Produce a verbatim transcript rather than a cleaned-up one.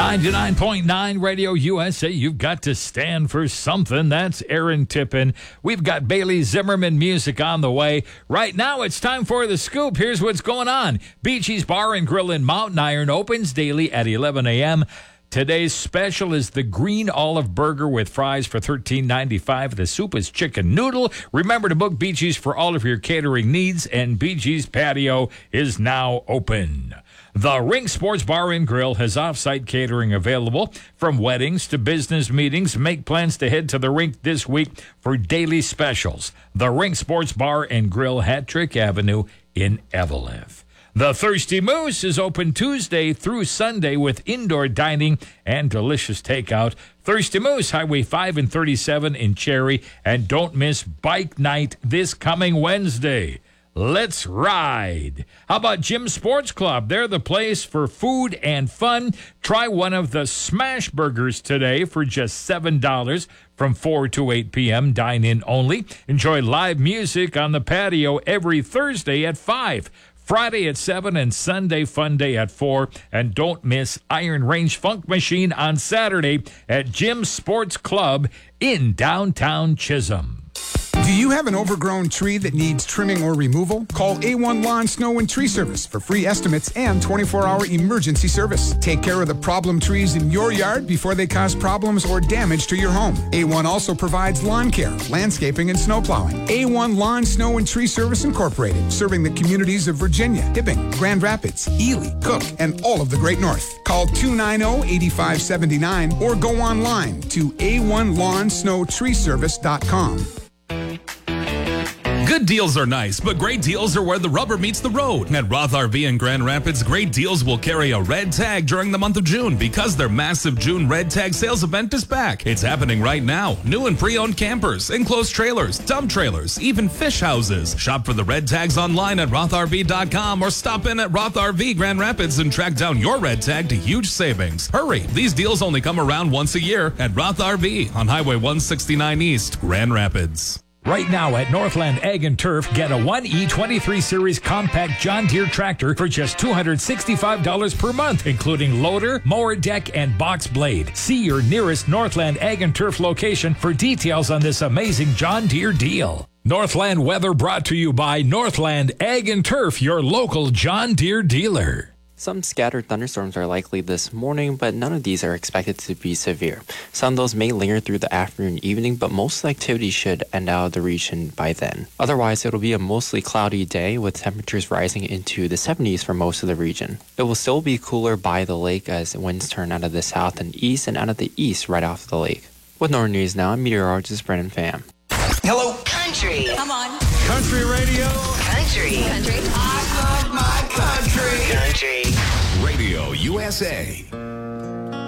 ninety-nine point nine Radio U S A, you've got to stand for something. That's Aaron Tippin. We've got Bailey Zimmerman music on the way. Right now, it's time for The Scoop. Here's what's going on. Beachy's Bar and Grill in Mountain Iron opens daily at eleven a.m. Today's special is the green olive burger with fries for thirteen ninety-five. The soup is chicken noodle. Remember to book Beachy's for all of your catering needs, and Beachy's patio is now open. The Rink Sports Bar and Grill has off-site catering available. From weddings to business meetings, make plans to head to the rink this week for daily specials. The Rink Sports Bar and Grill, Hattrick Avenue in Eveleth. The Thirsty Moose is open Tuesday through Sunday with indoor dining and delicious takeout. Thirsty Moose, Highway five and thirty-seven in Cherry. And don't miss Bike Night this coming Wednesday. Let's ride. How about Jim Sports Club? They're the place for food and fun. Try one of the smash burgers today for just seven dollars from four to eight p.m. Dine in only. Enjoy live music on the patio every Thursday at five. Friday at seven and Sunday Fun Day at four. And don't miss Iron Range Funk Machine on Saturday at Jim Sports Club in downtown Chisholm. Do you have an overgrown tree that needs trimming or removal? Call A one Lawn, Snow, and Tree Service for free estimates and twenty-four hour emergency service. Take care of the problem trees in your yard before they cause problems or damage to your home. A one also provides lawn care, landscaping, and snow plowing. A one Lawn, Snow, and Tree Service Incorporated, serving the communities of Virginia, Hibbing, Grand Rapids, Ely, Cook, and all of the Great North. Call two nine zero, eight five seven nine or go online to A one lawn snow tree service dot com. Good deals are nice, but great deals are where the rubber meets the road. At Roth R V in Grand Rapids, great deals will carry a red tag during the month of June because their massive June red tag sales event is back. It's happening right now. New and pre-owned campers, enclosed trailers, dump trailers, even fish houses. Shop for the red tags online at roth r v dot com or stop in at Roth R V Grand Rapids and track down your red tag to huge savings. Hurry, these deals only come around once a year at Roth R V on Highway one sixty-nine East, Grand Rapids. Right now at Northland Ag and Turf, get a one E twenty-three Series compact John Deere tractor for just two hundred sixty-five dollars per month, including loader, mower deck, and box blade. See your nearest Northland Ag and Turf location for details on this amazing John Deere deal. Northland weather brought to you by Northland Ag and Turf, your local John Deere dealer. Some scattered thunderstorms are likely this morning, but none of these are expected to be severe. Some of those may linger through the afternoon and evening, but most activity should end out of the region by then. Otherwise, it'll be a mostly cloudy day with temperatures rising into the seventies for most of the region. It will still be cooler by the lake as winds turn out of the south and east and out of the east right off the lake. With Northern News Now, I'm meteorologist Brennan Pham. Hello. Country. Come on. Country radio. Country. Country. I love my country. Country. Radio U S A.